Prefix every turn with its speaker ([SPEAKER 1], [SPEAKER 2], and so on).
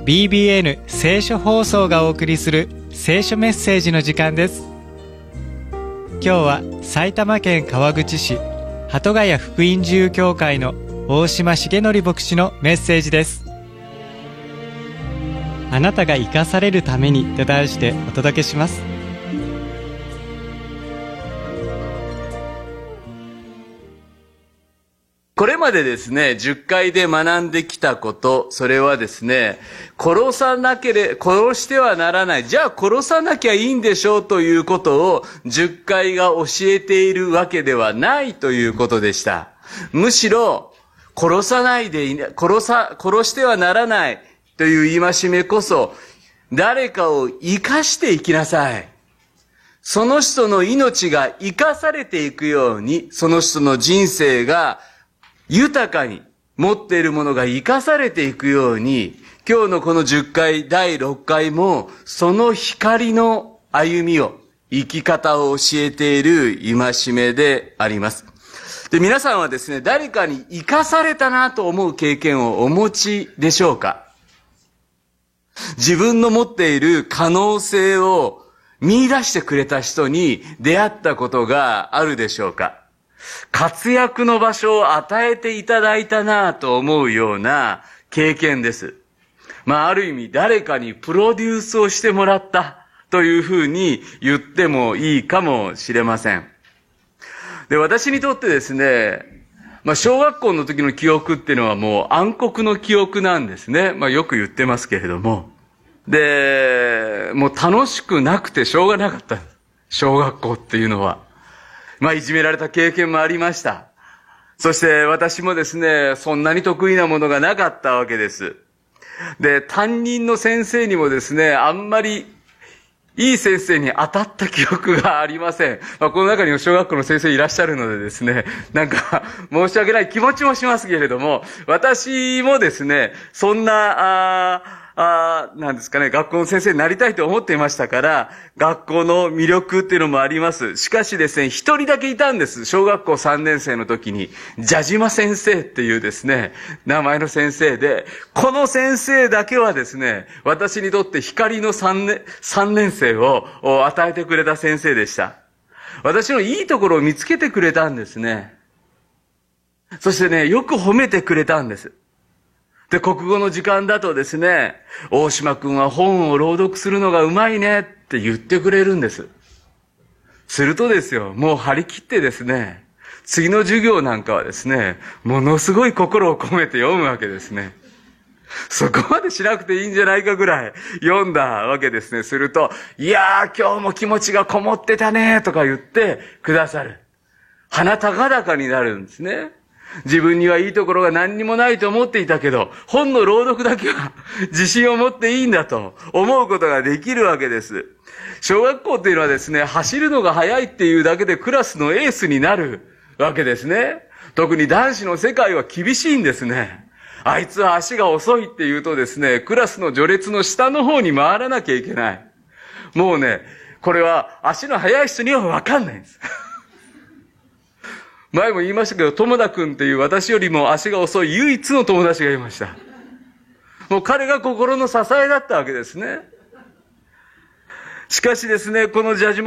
[SPEAKER 1] BBN 聖書放送がお送りする聖書メッセージの時間です。今日は埼玉県川口市鳩ヶ谷福音自由教会の大島重則牧師のメッセージです。あなたが生かされるためにと題してお届けします。
[SPEAKER 2] これまでですね、10回で学んできたこと、それはですね、殺してはならない。じゃあ殺さなきゃいいんでしょうということを10回が教えているわけではないということでした。むしろ、殺してはならないという戒めこそ、誰かを生かして生きなさい。その人の命が生かされていくように、その人の人生が豊かに持っているものが生かされていくように、今日のこの10回、第6回も、その光の歩みを、生き方を教えている戒めであります。で、皆さんはですね、誰かに生かされたなと思う経験をお持ちでしょうか？自分の持っている可能性を見出してくれた人に出会ったことがあるでしょうか？活躍の場所を与えていただいたなと思うような経験です。ある意味誰かにプロデュースをしてもらったというふうに言ってもいいかもしれません。で、私にとってですね、小学校の時の記憶っていうのはもう暗黒の記憶なんですね。よく言ってますけれども。で、もう楽しくなくてしょうがなかった。小学校っていうのは。いじめられた経験もありました。そして私もですね、そんなに得意なものがなかったわけです。で、担任の先生にもですね、あんまりいい先生に当たった記憶がありません。この中にも小学校の先生いらっしゃるのでですね、申し訳ない気持ちもしますけれども、私もですね、そんな、なんですかね、学校の先生になりたいと思っていましたから、学校の魅力っていうのもあります。しかしですね、一人だけいたんです。小学校3年生の時に、蛇島先生っていうですね、名前の先生で、この先生だけはですね、私にとって光の3年生を与えてくれた先生でした。私のいいところを見つけてくれたんですね。そしてね、よく褒めてくれたんです。で、国語の時間だとですね、大島くんは本を朗読するのがうまいねって言ってくれるんです。するとですよ、もう張り切ってですね、次の授業なんかはですね、ものすごい心を込めて読むわけですね。そこまでしなくていいんじゃないかぐらい読んだわけですね。すると、いやー今日も気持ちがこもってたねとか言ってくださる。鼻高々になるんですね。自分にはいいところが何にもないと思っていたけど、本の朗読だけは自信を持っていいんだと思うことができるわけです。小学校っていうのはですね、走るのが速いっていうだけでクラスのエースになるわけですね。特に男子の世界は厳しいんですね。あいつは足が遅いって言うとですね、クラスの序列の下の方に回らなきゃいけない。もうね、これは足の速い人には分かんないんです。前も言いましたけど、友田くんっていう私よりも足が遅い唯一の友達がいました。もう彼が心の支えだったわけですね。しかしですね、この蛇島